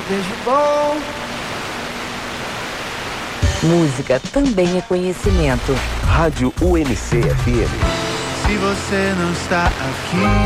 beijo bom. Música também é conhecimento. Rádio UNC FM. Se você não está aqui,